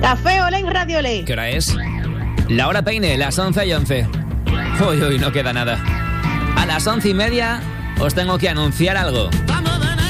Café Olé en Radio Olé. ¿Qué hora es? La hora peine, las 11:11. Uy, no queda nada. A las 11:30 os tengo que anunciar algo.